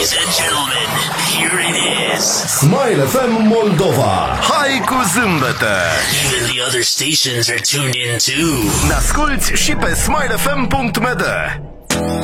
Ladies and gentlemen, here it is. Smile FM Moldova. Hai cu zâmbete! Even the other stations are tuned in too. Ne asculti și pe smilefm.md.